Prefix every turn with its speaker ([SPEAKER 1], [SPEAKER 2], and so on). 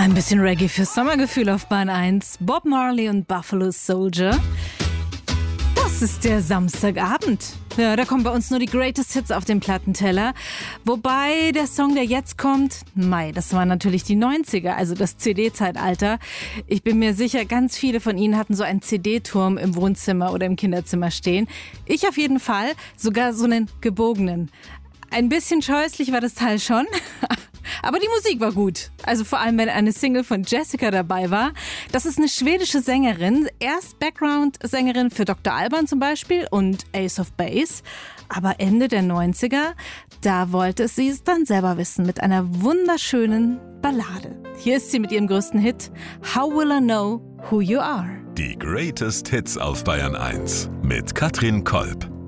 [SPEAKER 1] Ein bisschen Reggae fürs Sommergefühl auf Bahn 1. Bob Marley und Buffalo Soldier. Das ist der Samstagabend. Ja, da kommen bei uns nur die Greatest Hits auf den Plattenteller. Wobei der Song, der jetzt kommt, das waren natürlich die 90er, also das CD-Zeitalter. Ich bin mir sicher, ganz viele von Ihnen hatten so einen CD-Turm im Wohnzimmer oder im Kinderzimmer stehen. Ich auf jeden Fall, sogar so einen gebogenen. Ein bisschen scheußlich war das Teil schon, aber die Musik war gut. Also vor allem, wenn eine Single von Jessica dabei war. Das ist eine schwedische Sängerin, erst Background-Sängerin für Dr. Alban zum Beispiel und Ace of Base. Aber Ende der 90er, da wollte sie es dann selber wissen mit einer wunderschönen Ballade. Hier ist sie mit ihrem größten Hit, How Will I Know Who You Are?
[SPEAKER 2] Die Greatest Hits auf Bayern 1 mit Katrin Kolb.